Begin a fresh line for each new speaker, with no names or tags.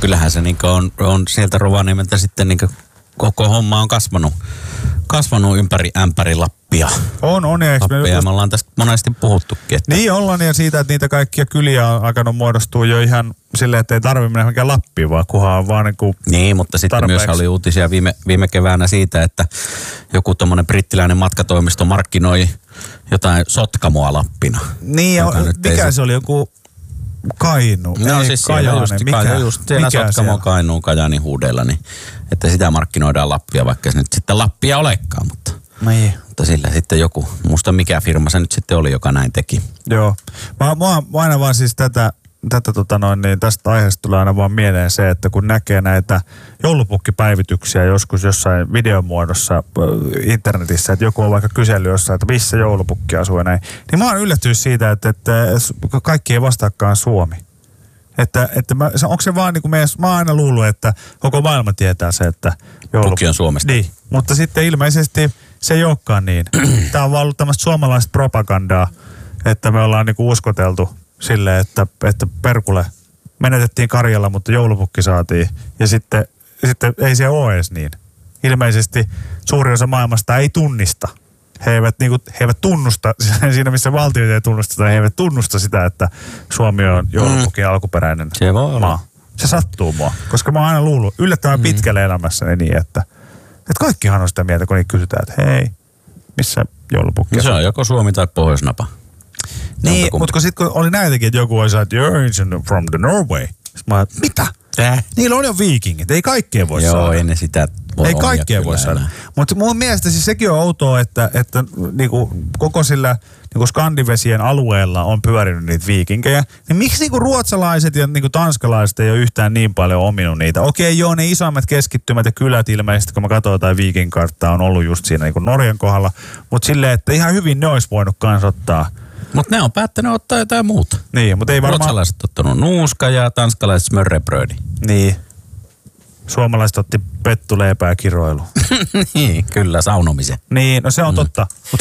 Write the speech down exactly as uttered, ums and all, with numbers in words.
kyllähän se niin on, on sieltä Rovaniemeltä sitten niin koko homma on kasvanut, kasvanut ympäri ämpäri Lappia.
On, on. Ja
Lappia, me, just... me ollaan tästä monesti puhuttukin. Että...
Niin ollaan, ja siitä, että niitä kaikkia kyliä on alkanut muodostua jo ihan silleen, että ei tarvitse mennä mikään Lappiin, vaan kunhan on vaan niin kuin
Niin, mutta sitten tarpeeksi. Myös oli uutisia viime, viime keväänä siitä, että joku tommonen brittiläinen matkatoimisto markkinoi jotain Sotkamoa Lappina.
Niin, ja mikä se... se oli joku... Kainu,
no,
ei
siis
Kajaani,
just,
mikä?
Just siellä Sotkamo, Kainuun, Kajaanin huudeilla, niin että sitä markkinoidaan Lappia, vaikka se nyt sitten Lappia olekaan, mutta, mutta sillä sitten joku, musta mikä firma se nyt sitten oli, joka näin teki.
Joo, mä, mä, mä aina vaan siis tätä, tätä tota noin, niin tästä aiheesta tulee aina vaan mieleen se, että kun näkee näitä joulupukkipäivityksiä joskus jossain videomuodossa internetissä, että joku on vaikka kysellyt jossain, että missä joulupukki asuu ja näin, niin mä oon yllättynyt siitä, että, että kaikki ei vastaakaan Suomi. Että, että mä, onko se vaan niin kuin meidän, mä oon aina luullut, että koko maailma tietää se, että
joulupukki on Suomesta.
Niin, mutta sitten ilmeisesti se ei olekaan niin. Tää on vaan ollut tämmöistä suomalaista propagandaa, että me ollaan niin kuin uskoteltu silleen, että, että perkule menetettiin Karjalla, mutta joulupukki saatiin. Ja sitten, sitten ei se ole edes niin. Ilmeisesti suuri osa maailmasta ei tunnista. He eivät, niin kuin, he eivät tunnusta, siinä missä valtiot ei tunnusta, he eivät tunnusta sitä, että Suomi on joulupukin mm. alkuperäinen
se voi
maa. Se sattuu mua, koska mä oon aina luullut yllättävän mm. pitkälle elämässäni niin, että, että kaikkihan on sitä mieltä, kun niitä kysytään, että hei, missä joulupukki
on? Se on joko Suomi tai Pohjoisnapa.
Niin, mutta kun sitten kun oli näitäkin, että joku olisi että you're from the Norway. Sitten mä että mitä? Äh? Niillä on jo viikingit, ei kaikkea voi
Joo,
saada.
Joo, ennen sitä voi
Ei kaikkea voi saada. Mutta mun mielestä siis sekin on outoa, että, että niinku koko sillä niinku skandivesien alueella on pyörinyt niitä viikinkejä. Niin miksi niinku ruotsalaiset ja niinku tanskalaiset ei ole yhtään niin paljon ominut niitä? Okei, joo, ne isoimmat keskittymät ja kylät ilmeisesti, kun mä katsoin jotain viikinkarttaa, on ollut just siinä niinku Norjan kohdalla. Mutta silleen, että ihan hyvin ne olisi voinut kans ottaa.
Mutta ne on päättänyt ottaa jotain muuta.
Niin, mutta ei varmaan...
Ruotsalaiset ottanut nuuska ja tanskalaiset smörrebrödi.
Niin. Suomalaiset otti pettu, leipää ja kiroilu.
Niin, kyllä, saunomisen.
Niin, no se on mm. totta.